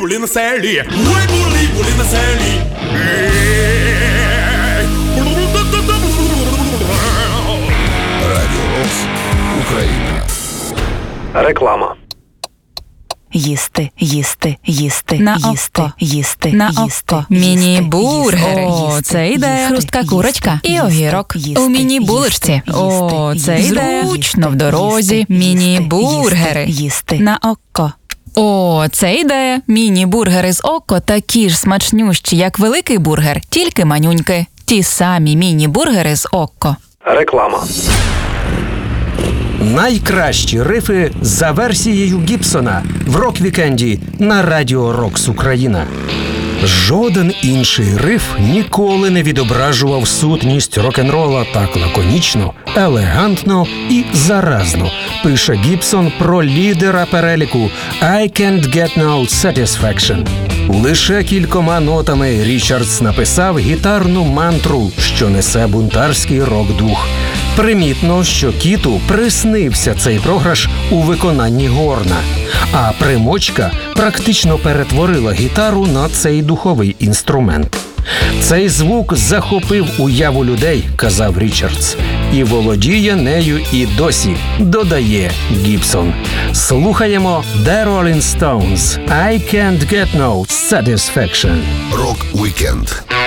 були на селі. Ой, були на селі. Радіо Рокс Україна. Реклама. Їсти, їсти, їсти, На їсти, око. їсти, На їсти, око. їсти, Міні-бургери. їсти, О, їсти, це ідея. їсти, Хрустка їсти, курочка і їсти, огірок. їсти, У міні-булочці. їсти, О, їсти, це їсти, ідея. їсти, Зручно в дорозі. їсти, Міні-бургери. їсти. На око. О, це ідея. Міні-бургери з око такі ж смачнющі, як великий бургер, тільки манюньки. Ті самі міні-бургери з око. Реклама. Найкращі рифи за версією Гібсона в рок-вікенді на Радіо Рокс Україна. Жоден інший риф ніколи не відображував сутність рок-н-рола так лаконічно, елегантно і заразно, пише Гібсон про лідера переліку «I can't get no satisfaction». Лише кількома нотами Річардс написав гітарну мантру, що несе бунтарський рок-дух. Примітно, що Кіту приснився цей програш у виконанні Горна, а примочка практично перетворила гітару на цей духовий інструмент. «Цей звук захопив уяву людей», – казав Річардс, «і володіє нею і досі», – додає Гібсон. Слухаємо The Rolling Stones «I can't get no satisfaction». Рок-вікенд.